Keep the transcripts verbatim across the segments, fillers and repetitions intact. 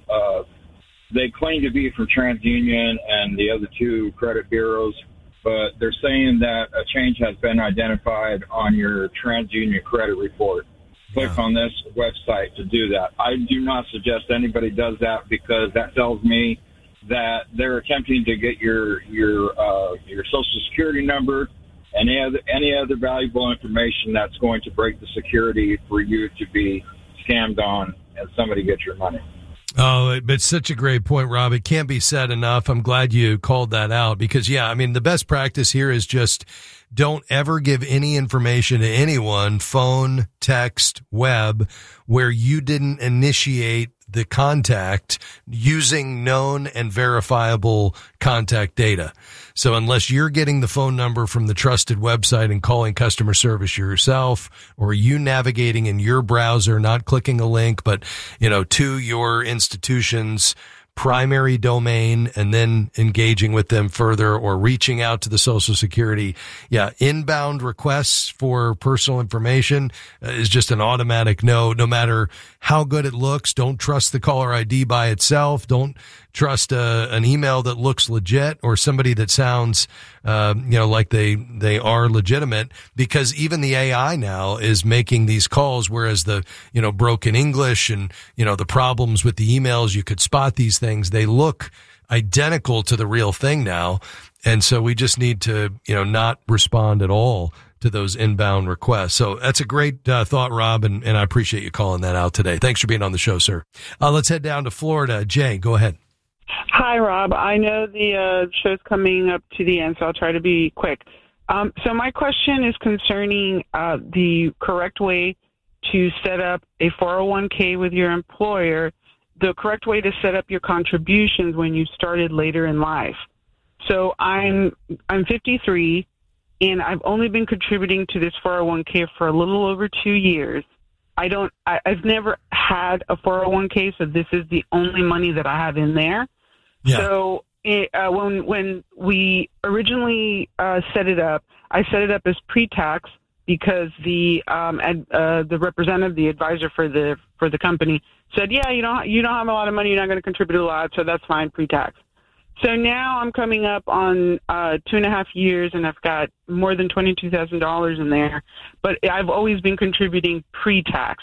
uh, they claim to be from TransUnion and the other two credit bureaus, but they're saying that a change has been identified on your TransUnion credit report. Click yeah. on this website to do that. I do not suggest anybody does that because that tells me that they're attempting to get your your uh, your Social Security number and any other, any other valuable information that's going to break the security for you to be scammed on and somebody get your money. Oh, it's such a great point, Rob. It can't be said enough. I'm glad you called that out because, yeah, I mean, the best practice here is just don't ever give any information to anyone, phone, text, web, where you didn't initiate the contact using known and verifiable contact data. So unless you're getting the phone number from the trusted website and calling customer service yourself, or you navigating in your browser, not clicking a link, but, you know, to your institution's primary domain and then engaging with them further or reaching out to the Social Security. Yeah. Inbound requests for personal information is just an automatic no, no matter how good it looks. Don't trust the caller I D by itself. Don't trust uh, an email that looks legit or somebody that sounds, uh, you know, like they, they are legitimate, because even the A I now is making these calls, whereas the, you know, broken English and, you know, the problems with the emails, you could spot these things. They look identical to the real thing now. And so we just need to, you know, not respond at all to those inbound requests. So that's a great uh, thought, Rob, and, and I appreciate you calling that out today. Thanks for being on the show, sir. Uh, let's head down to Florida. Jay, go ahead. Hi, Rob. I know the uh, show's coming up to the end, so I'll try to be quick. Um, so my question is concerning uh, the correct way to set up a four oh one k with your employer, the correct way to set up your contributions when you started later in life. So I'm I'm fifty-three, and I've only been contributing to this four oh one k for a little over two years. I don't. I, I've never had a four oh one k, so this is the only money that I have in there. Yeah. So it, uh, when when we originally uh, set it up, I set it up as pre-tax because the um, ad, uh, the representative, the advisor for the for the company, said, "Yeah, you don't you don't have a lot of money, you're not going to contribute a lot, so that's fine, pre-tax." So now I'm coming up on uh, two and a half years, and I've got more than twenty-two thousand dollars in there. But I've always been contributing pre-tax.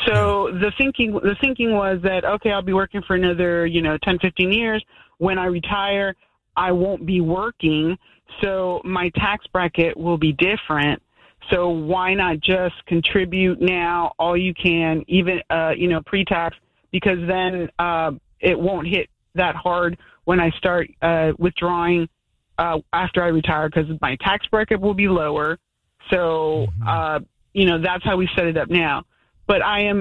So the thinking the thinking was that, okay, I'll be working for another, you know, ten, fifteen years. When I retire, I won't be working, so my tax bracket will be different. So why not just contribute now all you can, even, uh, you know, pre-tax, because then uh, it won't hit that hard when I start uh, withdrawing uh, after I retire, because my tax bracket will be lower. So, uh, you know, that's how we set it up now. But I am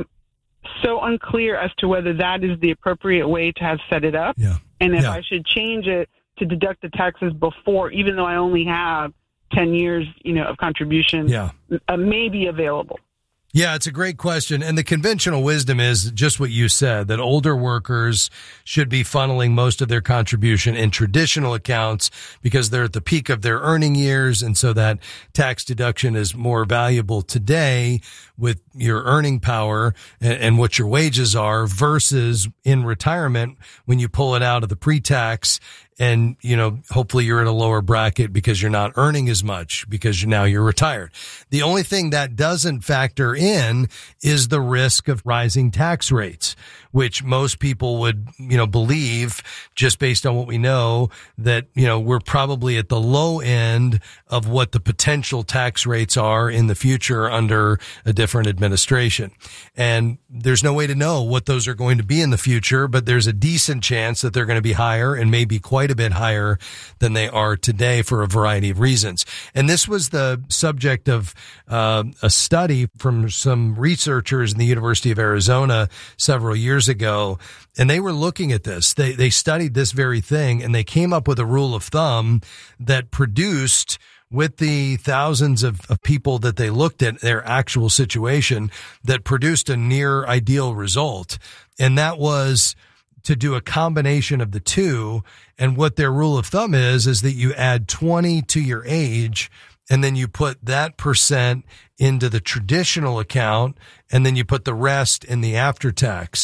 so unclear as to whether that is the appropriate way to have set it up. Yeah. And if yeah. I should change it to deduct the taxes before, even though I only have ten years, you know, of contribution, yeah. uh, may be available. Yeah, it's a great question. And the conventional wisdom is just what you said, that older workers should be funneling most of their contribution in traditional accounts because they're at the peak of their earning years. And so that tax deduction is more valuable today with your earning power and, and what your wages are versus in retirement when you pull it out of the pre-tax. And, you know, hopefully you're in a lower bracket because you're not earning as much because you, now you're retired. The only thing that doesn't factor in is the risk of rising tax rates, which most people would, you know, believe just based on what we know that, you know, we're probably at the low end of what the potential tax rates are in the future under a different administration. And there's no way to know what those are going to be in the future, but there's a decent chance that they're going to be higher and maybe quite a bit higher than they are today for a variety of reasons. And this was the subject of uh, a study from some researchers in the University of Arizona several years ago, and they were looking at this. They they studied this very thing, and they came up with a rule of thumb that produced, with the thousands of, of people that they looked at their actual situation, that produced a near ideal result. And that was to do a combination of the two. And what their rule of thumb is, is that you add twenty to your age, and then you put that percent into the traditional account, and then you put the rest in the after tax.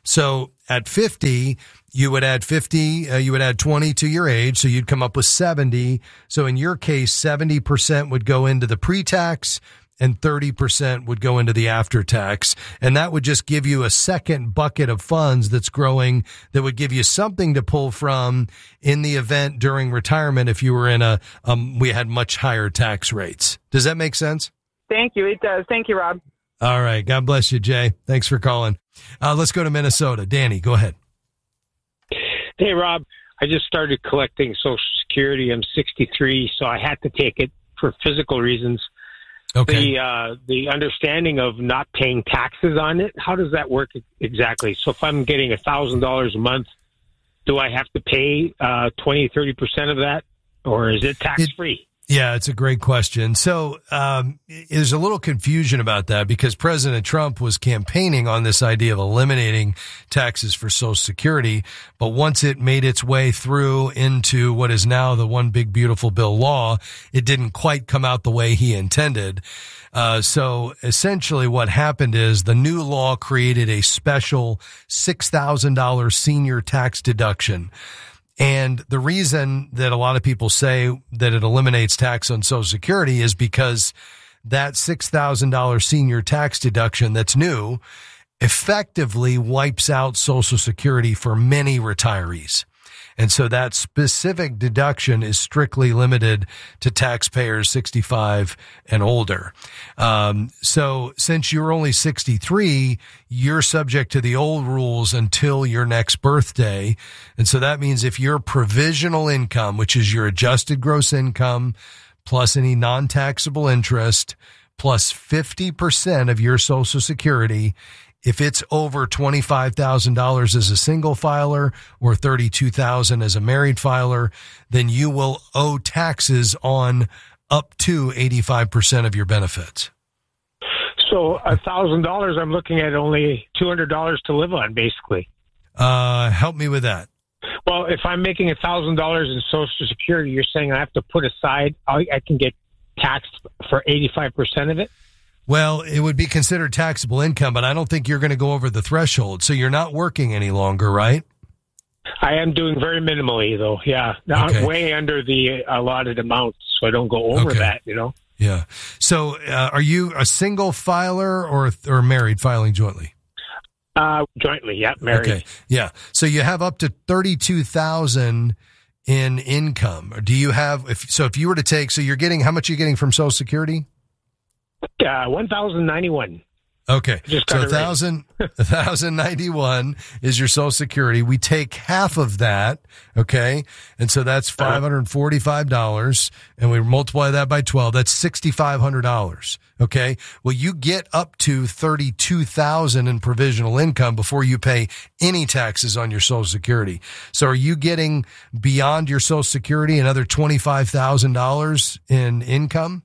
So at fifty, you would add fifty, uh, you would add twenty to your age, so you'd come up with seventy. So in your case, seventy percent would go into the pre-tax and thirty percent would go into the after-tax. And that would just give you a second bucket of funds that's growing that would give you something to pull from in the event during retirement if you were in a, um, we had much higher tax rates. Does that make sense? Thank you. It does. Thank you, Rob. All right. God bless you, Jay. Thanks for calling. Uh, let's go to Minnesota. Danny, go ahead. Hey, Rob. I just started collecting Social Security. I'm sixty-three, so I had to take it for physical reasons. Okay. The uh, the understanding of not paying taxes on it, how does that work exactly? So if I'm getting one thousand dollars a month, do I have to pay uh, twenty, thirty percent of that, or is it tax-free? It, yeah, it's a great question. So um, there's a little confusion about that because President Trump was campaigning on this idea of eliminating taxes for Social Security. But once it made its way through into what is now the One Big Beautiful Bill law, it didn't quite come out the way he intended. Uh, so essentially what happened is the new law created a special six thousand dollars senior tax deduction. And the reason that a lot of people say that it eliminates tax on Social Security is because that six thousand dollars senior tax deduction that's new effectively wipes out Social Security for many retirees. And so that specific deduction is strictly limited to taxpayers sixty-five and older. Um, so since you're only sixty-three, you're subject to the old rules until your next birthday. And so that means if your provisional income, which is your adjusted gross income plus any non-taxable interest plus fifty percent of your Social Security, if it's over twenty-five thousand dollars as a single filer or thirty-two thousand dollars as a married filer, then you will owe taxes on up to eighty-five percent of your benefits. So one thousand dollars, I'm looking at only two hundred dollars to live on, basically. Uh, help me with that. Well, if I'm making one thousand dollars in Social Security, you're saying I have to put aside, I, I can get taxed for eighty-five percent of it? Well, it would be considered taxable income, but I don't think you're going to go over the threshold. So you're not working any longer, right? I am doing very minimally, though. Yeah. Okay. I'm way under the allotted amount, so I don't go over okay. that, you know? Yeah. So uh, are you a single filer or or married filing jointly? Uh, jointly, yeah, married. Okay. Yeah. So you have up to thirty-two thousand dollars in income. Or do you have, if so if you were to take, so you're getting, how much are you getting from Social Security? Uh, one thousand ninety-one. Okay. Just so one thousand, one thousand ninety-one is your Social Security. We take half of that. Okay. And so that's five hundred forty-five dollars and we multiply that by twelve. That's six thousand five hundred dollars. Okay. Well, you get up to thirty-two thousand in provisional income before you pay any taxes on your Social Security. So are you getting beyond your Social Security another twenty-five thousand dollars in income?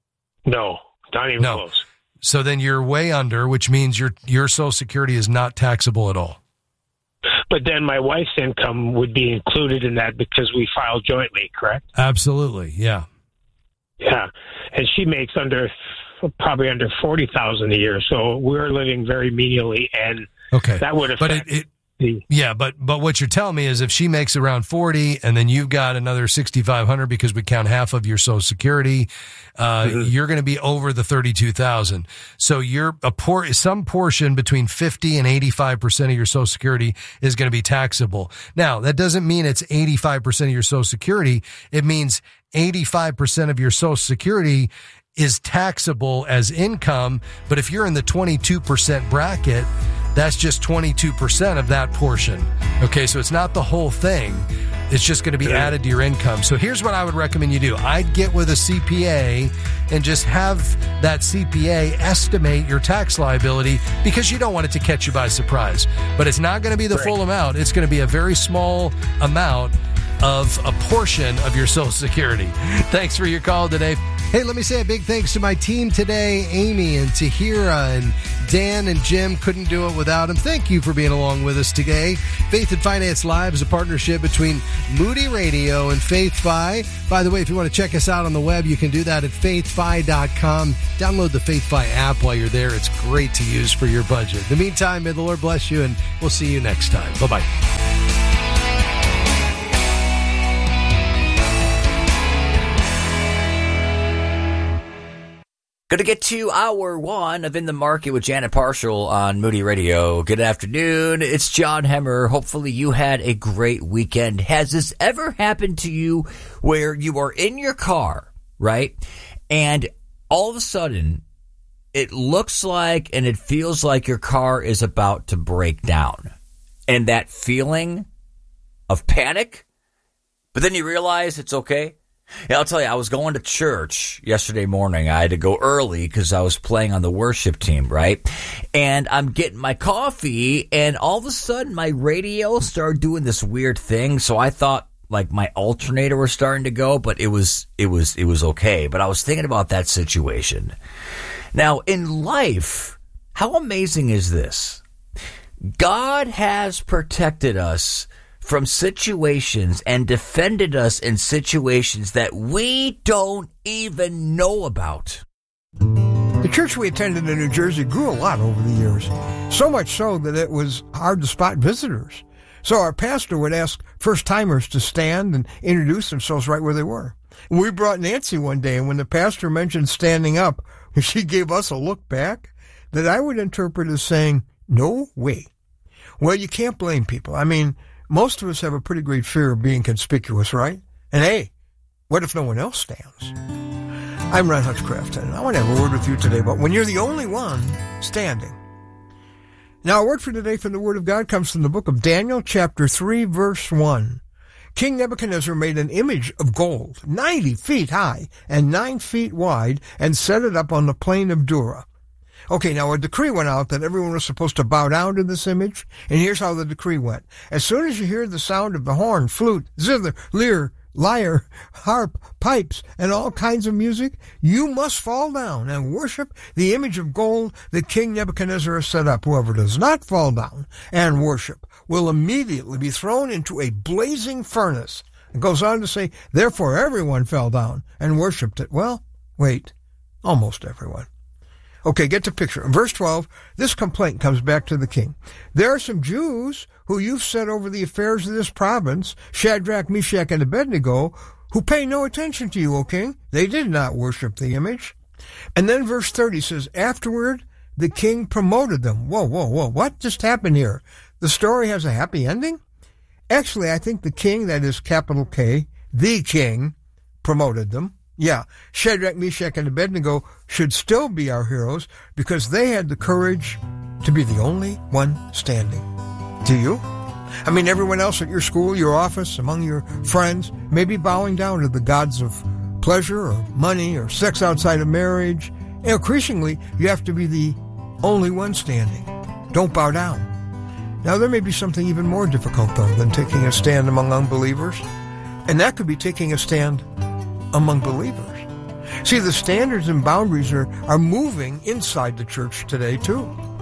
No. Not even no. close. So then you're way under, which means your your Social Security is not taxable at all. But then my wife's income would be included in that because we file jointly, correct? Absolutely, yeah. Yeah, and she makes under probably under forty thousand a year, so we're living very menially, and okay, that would affect. But it, it yeah, but but what you're telling me is if she makes around forty, and then you've got another sixty-five hundred because we count half of your Social Security, uh, mm-hmm. you're going to be over the thirty-two thousand. So you're a por- some portion between fifty and eighty-five percent of your Social Security is going to be taxable. Now that doesn't mean it's eighty-five percent of your Social Security. It means eighty-five percent of your Social Security is taxable as income. But if you're in the twenty-two percent bracket, that's just twenty-two percent of that portion. Okay, so it's not the whole thing. It's just going to be added to your income. So here's what I would recommend you do. I'd get with a C P A and just have that C P A estimate your tax liability because you don't want it to catch you by surprise. But it's not going to be the right. full amount. It's going to be a very small amount. of a portion of your Social Security. Thanks for your call today. Hey, let me say a big thanks to my team today, Amy and Tahira and Dan and Jim. Couldn't do it without them. Thank you for being along with us today. Faith and Finance Live is a partnership between Moody Radio and FaithFi. By the way, if you want to check us out on the web, you can do that at faith fi dot com. Download the FaithFi app while you're there. It's great to use for your budget. In the meantime, may the Lord bless you, and we'll see you next time. Bye-bye. Going to get to hour one of In the Market with Janet Parshall on Moody Radio. Good afternoon. It's John Hemmer. Hopefully you had a great weekend. Has this ever happened to you where you are in your car, right? And all of a sudden it looks like and it feels like your car is about to break down. And that feeling of panic, but then you realize it's okay. Yeah, I'll tell you, I was going to church yesterday morning. I had to go early because I was playing on the worship team, right? And I'm getting my coffee, and all of a sudden my radio started doing this weird thing. So I thought like my alternator was starting to go, but it was it was it was okay. But I was thinking about that situation. Now, in life, how amazing is this? God has protected us from situations and defended us in situations that we don't even know about. The church we attended in New Jersey grew a lot over the years, so much so that it was hard to spot visitors. So our pastor would ask first-timers to stand and introduce themselves right where they were. We brought Nancy one day, and when the pastor mentioned standing up, she gave us a look back that I would interpret as saying, no way. Well, you can't blame people. I mean, most of us have a pretty great fear of being conspicuous, right? And hey, what if no one else stands? I'm Ron Hutchcraft, and I want to have a word with you today about when you're the only one standing. Now, a word for today from the Word of God comes from the book of Daniel, chapter three, verse one. King Nebuchadnezzar made an image of gold, ninety feet high and nine feet wide, and set it up on the plain of Dura. Okay, now a decree went out that everyone was supposed to bow down to this image, and here's how the decree went. As soon as you hear the sound of the horn, flute, zither, lyre, lyre, harp, pipes, and all kinds of music, you must fall down and worship the image of gold that King Nebuchadnezzar has set up. Whoever does not fall down and worship will immediately be thrown into a blazing furnace. It goes on to say, therefore everyone fell down and worshipped it. Well, wait, almost everyone. Okay, get the picture. In verse twelve, this complaint comes back to the king. There are some Jews who you've set over the affairs of this province, Shadrach, Meshach, and Abednego, who pay no attention to you, O king. They did not worship the image. And then verse thirty says, afterward, the king promoted them. Whoa, whoa, whoa, what just happened here? The story has a happy ending? Actually, I think the king, that is capital K, the king, promoted them. Yeah, Shadrach, Meshach, and Abednego should still be our heroes because they had the courage to be the only one standing. Do you? I mean, everyone else at your school, your office, among your friends may be bowing down to the gods of pleasure or money or sex outside of marriage. And increasingly, you have to be the only one standing. Don't bow down. Now, there may be something even more difficult, though, than taking a stand among unbelievers. And that could be taking a stand among believers. See, the standards and boundaries are, are moving inside the church today, too.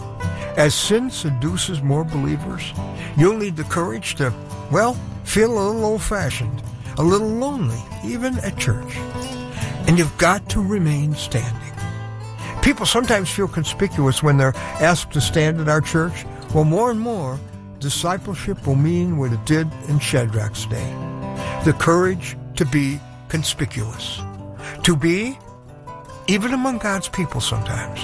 As sin seduces more believers, you'll need the courage to, well, feel a little old-fashioned, a little lonely, even at church. And you've got to remain standing. People sometimes feel conspicuous when they're asked to stand at our church. Well, more and more, discipleship will mean what it did in Shadrach's day. The courage to be conspicuous. To be, even among God's people sometimes,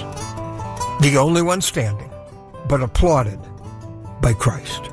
the only one standing, but applauded by Christ.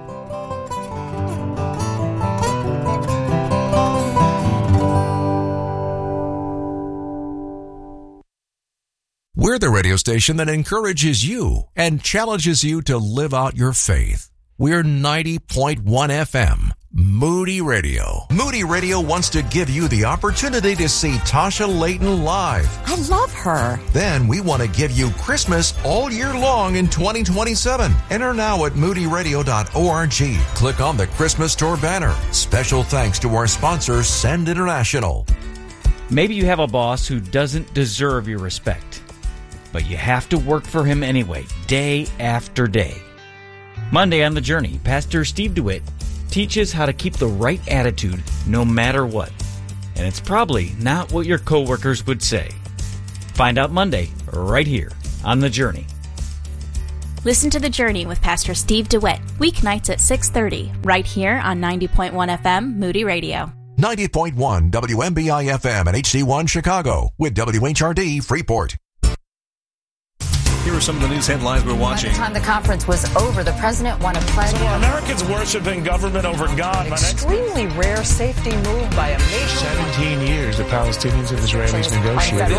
We're the radio station that encourages you and challenges you to live out your faith. We're ninety point one F M, Moody Radio. Moody Radio wants to give you the opportunity to see Tasha Layton live. I love her. Then we want to give you Christmas all year long in twenty twenty-seven. Enter now at moody radio dot org. Click on the Christmas store banner. Special thanks to our sponsor, Send International. Maybe you have a boss who doesn't deserve your respect, but you have to work for him anyway, day after day. Monday on The Journey, Pastor Steve DeWitt teaches how to keep the right attitude no matter what. And it's probably not what your coworkers would say. Find out Monday, right here on The Journey. Listen to The Journey with Pastor Steve DeWitt, weeknights at six thirty, right here on ninety point one F M, Moody Radio. ninety point one W M B I F M and H D one Chicago with W H R D Freeport. Here are some of the news headlines we're watching. By the time the conference was over, the president won a pledge. So are Americans worshiping government over God? Extremely rare safety move by a major... seventeen years the Palestinians and Israelis negotiated.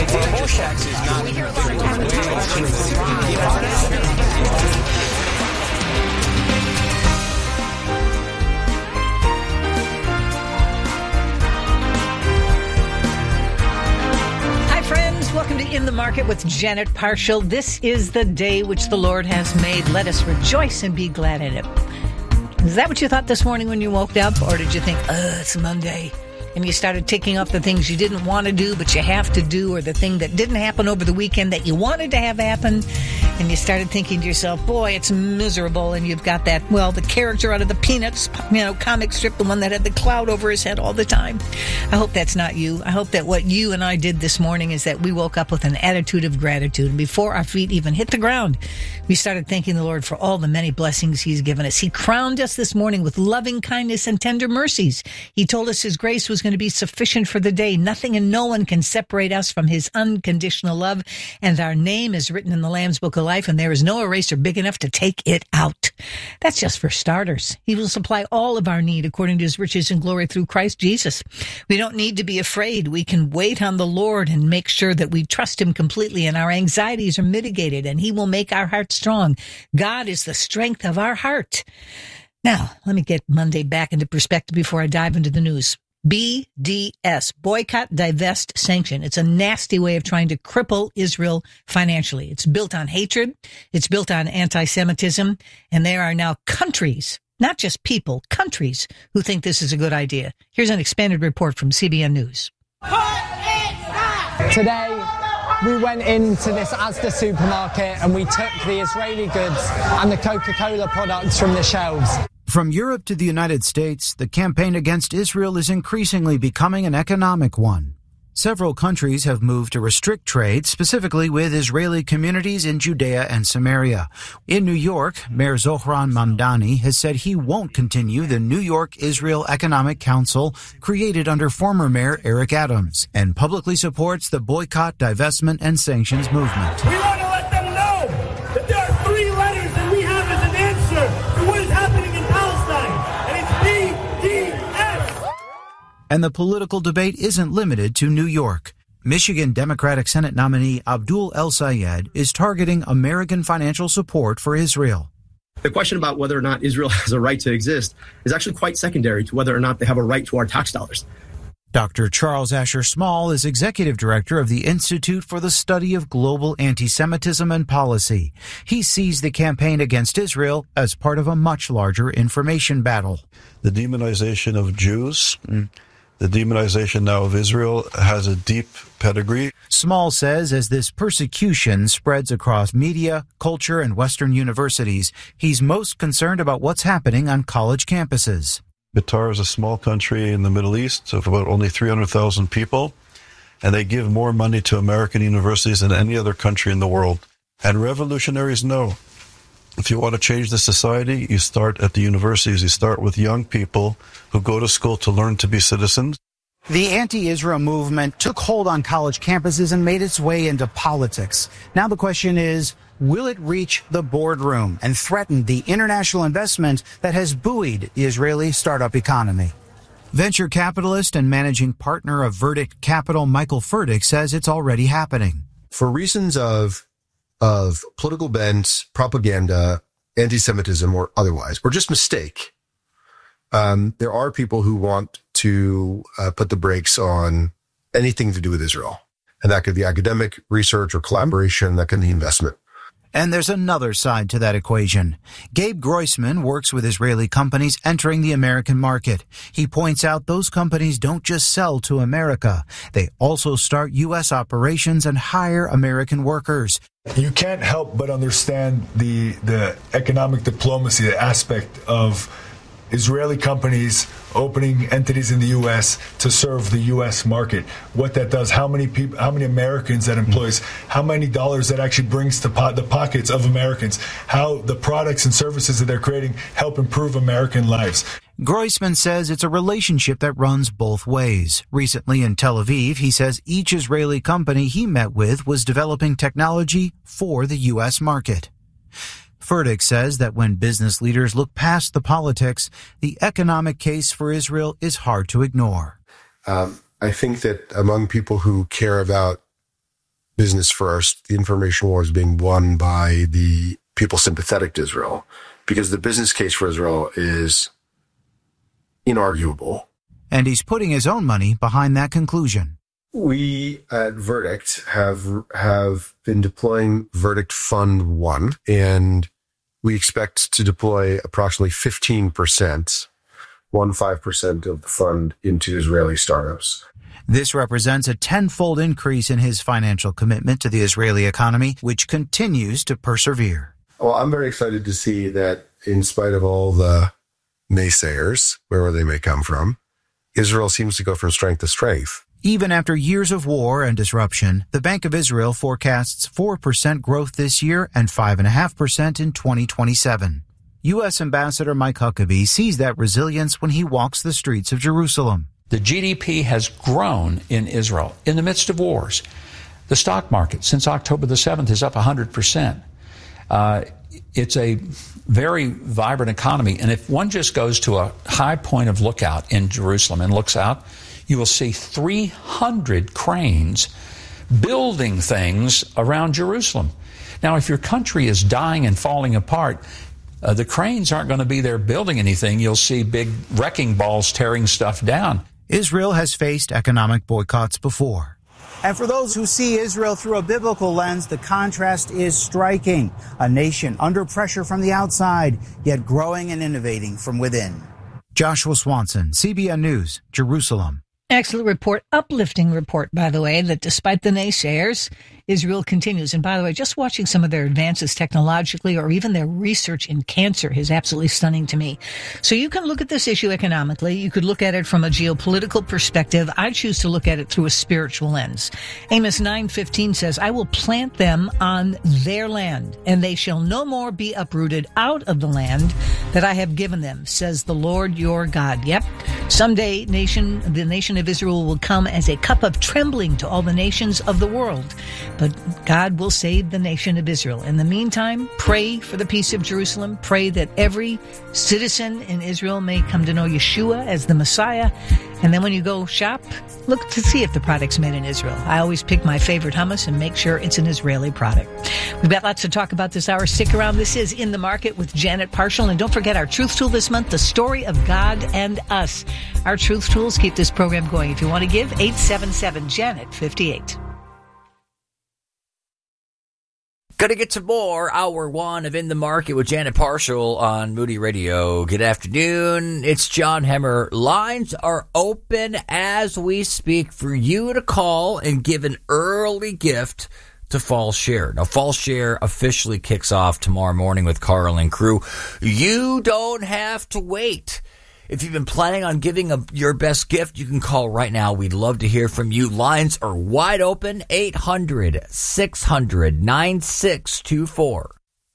Welcome to In the Market with Janet Parshall. This is the day which the Lord has made. Let us rejoice and be glad in it. Is that what you thought this morning when you woke up? Or did you think, oh, it's Monday? And you started ticking off the things you didn't want to do, but you have to do, or the thing that didn't happen over the weekend that you wanted to have happen. And you started thinking to yourself, boy, it's miserable. And you've got that, well, the character out of the Peanuts, you know, comic strip, the one that had the cloud over his head all the time. I hope that's not you. I hope that what you and I did this morning is that we woke up with an attitude of gratitude. And before our feet even hit the ground, we started thanking the Lord for all the many blessings he's given us. He crowned us this morning with loving kindness and tender mercies. He told us his grace was going to be sufficient for the day. Nothing and no one can separate us from his unconditional love. And our name is written in the Lamb's Book of Life, and there is no eraser big enough to take it out. That's just for starters. He will supply all of our need according to his riches and glory through Christ Jesus. We don't need to be afraid. We can wait on the Lord and make sure that we trust him completely, and our anxieties are mitigated, and he will make our heart strong. God is the strength of our heart. Now, let me get Monday back into perspective before I dive into the news. B D S, boycott, divest, sanction. It's a nasty way of trying to cripple Israel financially. It's built on hatred. It's built on anti-Semitism. And there are now countries, not just people, countries who think this is a good idea. Here's an expanded report from C B N News. Today, we went into this Asda supermarket and we took the Israeli goods and the Coca-Cola products from the shelves. From Europe to the United States, the campaign against Israel is increasingly becoming an economic one. Several countries have moved to restrict trade, specifically with Israeli communities in Judea and Samaria. In New York, Mayor Zohran Mamdani has said he won't continue the New York Israel Economic Council created under former Mayor Eric Adams, and publicly supports the boycott, divestment, and sanctions movement. We want to let them know that there are three letters that we have as an answer to what is happening in Palestine, and it's B D S. And the political debate isn't limited to New York. Michigan Democratic Senate nominee Abdul El-Sayed is targeting American financial support for Israel. The question about whether or not Israel has a right to exist is actually quite secondary to whether or not they have a right to our tax dollars. Doctor Charles Asher Small is executive director of the Institute for the Study of Global Anti-Semitism and Policy. He sees the campaign against Israel as part of a much larger information battle. The demonization of Jews, the demonization now of Israel has a deep pedigree. Small says as this persecution spreads across media, culture, and Western universities, he's most concerned about what's happening on college campuses. Qatar is a small country in the Middle East of about only three hundred thousand people, and they give more money to American universities than any other country in the world. And revolutionaries know, if you want to change the society, you start at the universities. You start with young people who go to school to learn to be citizens. The anti-Israel movement took hold on college campuses and made its way into politics. Now the question is, will it reach the boardroom and threaten the international investment that has buoyed the Israeli startup economy? Venture capitalist and managing partner of Verdict Capital, Michael Furtick, says it's already happening. For reasons of of political bent, propaganda, anti-Semitism, or otherwise, or just mistake, Um, there are people who want to uh, put the brakes on anything to do with Israel. And that could be academic research or collaboration, that could be investment. And there's another side to that equation. Gabe Groisman works with Israeli companies entering the American market. He points out those companies don't just sell to America. They also start U S operations and hire American workers. You can't help but understand the the economic diplomacy, the aspect of Israeli companies opening entities in the U S to serve the U S market. What that does, how many people, how many Americans that employs, how many dollars that actually brings to po- the pockets of Americans, how the products and services that they're creating help improve American lives. Groisman says it's a relationship that runs both ways. Recently in Tel Aviv, he says each Israeli company he met with was developing technology for the U S market. Furtick says that when business leaders look past the politics, the economic case for Israel is hard to ignore. Um, I think that among people who care about business first, the information war is being won by the people sympathetic to Israel, because the business case for Israel is inarguable. And he's putting his own money behind that conclusion. We at Verdict have have been deploying Verdict Fund One, and we expect to deploy approximately fifteen percent, one five percent of the fund into Israeli startups. This represents a tenfold increase in his financial commitment to the Israeli economy, which continues to persevere. Well, I'm very excited to see that in spite of all the naysayers, wherever they may come from, Israel seems to go from strength to strength. Even after years of war and disruption, the Bank of Israel forecasts four percent growth this year and five point five percent in twenty twenty-seven. U S Ambassador Mike Huckabee sees that resilience when he walks the streets of Jerusalem. The G D P has grown in Israel in the midst of wars. The stock market since October the seventh is up one hundred percent. Uh, it's a very vibrant economy. And if one just goes to a high point of lookout in Jerusalem and looks out, you will see three hundred cranes building things around Jerusalem. Now, if your country is dying and falling apart, uh, the cranes aren't going to be there building anything. You'll see big wrecking balls tearing stuff down. Israel has faced economic boycotts before. And for those who see Israel through a biblical lens, the contrast is striking. A nation under pressure from the outside, yet growing and innovating from within. Joshua Swanson, C B N News, Jerusalem. Excellent report, uplifting report, by the way, that despite the naysayers, Israel continues. And by the way, just watching some of their advances technologically or even their research in cancer is absolutely stunning to me. So you can look at this issue economically. You could look at it from a geopolitical perspective. I choose to look at it through a spiritual lens. Amos nine fifteen says, I will plant them on their land, and they shall no more be uprooted out of the land that I have given them, says the Lord your God. Yep. Someday nation, the nation of Israel will come as a cup of trembling to all the nations of the world. But God will save the nation of Israel. In the meantime, pray for the peace of Jerusalem. Pray that every citizen in Israel may come to know Yeshua as the Messiah. And then when you go shop, look to see if the product's made in Israel. I always pick my favorite hummus and make sure it's an Israeli product. We've got lots to talk about this hour. Stick around. This is In the Market with Janet Parshall. And don't forget our Truth Tool this month, the story of God and us. Our Truth Tools keep this program going. If you want to give, eight seven seven, Janet fifty-eight. Gonna get some more. Hour one of In the Market with Janet Parshall on Moody Radio. Good afternoon. It's John Hemmer. Lines are open as we speak for you to call and give an early gift to Fall Share. Now, Fall Share officially kicks off tomorrow morning with Carl and crew. You don't have to wait. If you've been planning on giving a, your best gift, you can call right now. We'd love to hear from you. Lines are wide open. eight hundred, six hundred, nine six two four.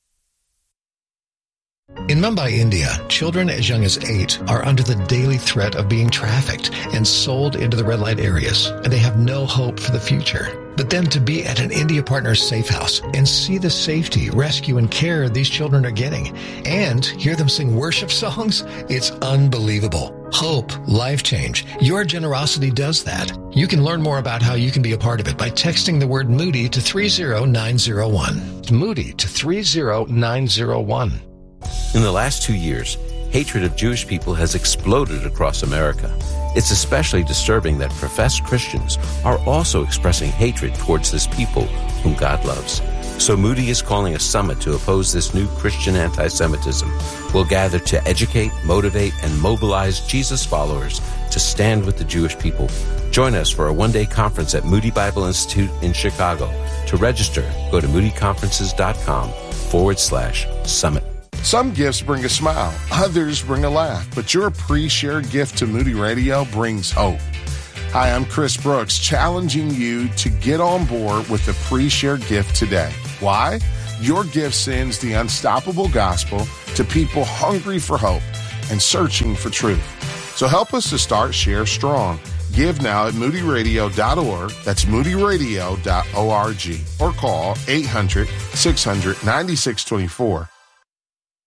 In Mumbai, India, children as young as eight are under the daily threat of being trafficked and sold into the red light areas, and they have no hope for the future. But then to be at an India Partners safe house and see the safety, rescue, and care these children are getting, and hear them sing worship songs, it's unbelievable. Hope, life change. Your generosity does that. You can learn more about how you can be a part of it by texting the word Moody to three zero nine zero one. Moody to three zero nine zero one. In the last two years, hatred of Jewish people has exploded across America. It's especially disturbing that professed Christians are also expressing hatred towards this people whom God loves. So Moody is calling a summit to oppose this new Christian anti-Semitism. We'll gather to educate, motivate, and mobilize Jesus followers to stand with the Jewish people. Join us for a one-day conference at Moody Bible Institute in Chicago. To register, go to moodyconferences.com forward slash summit. Some gifts bring a smile, others bring a laugh, but your pre-shared gift to Moody Radio brings hope. Hi, I'm Chris Brooks, challenging you to get on board with the pre-shared gift today. Why? Your gift sends the unstoppable gospel to people hungry for hope and searching for truth. So help us to start Share Strong. Give now at moody radio dot org. That's moody radio dot org. Or call eight hundred, six hundred, ninety-six twenty-four.